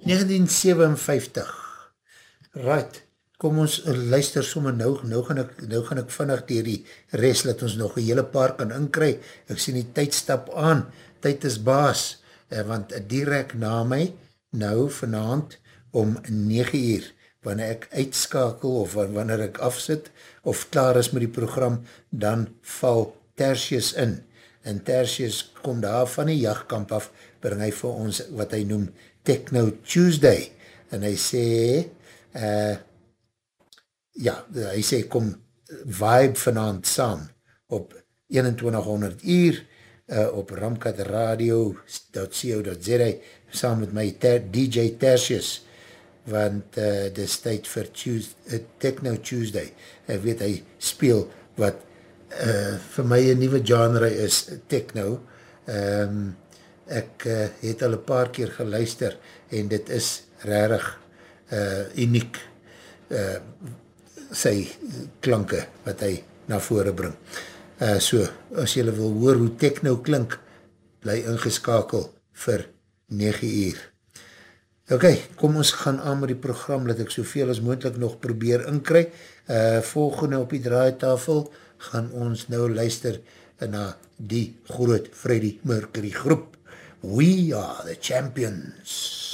1957. Right, kom ons luister sommer nou gaan ek vinnig dier die rest, laat ons nog een hele paar kan inkry. Ek sien die tyd stap aan, tyd is baas, want direct na my, nou vanavond om 9 uur, wanneer ek uitskakel of wanneer ek afsit of klaar is met die program, dan val Tertius in. En Tertius kom daar van die jachtkamp af, bring hy vir ons wat hy noem Techno Tuesday. En hy sê, hy sê kom vibe vanavond saam op 2100 uur op Ramkat Radio.co.za saam met my DJ Tertius, want dis tyd vir Techno Tuesday. Ek weet, hy speel wat vir my een nieuwe genre is techno. Ek het al een paar keer geluister en dit is rarig uniek sy klanke wat hy na vore bring. So, as jylle wil hoor hoe techno klink, bly ingeskakel vir 9 uur. Ok, kom ons gaan aan met die program, dat ek soveel as moontlik nog probeer inkry. Volgende op die draaitafel gaan ons nou luister na die groot Freddie Mercury groep. We are the champions.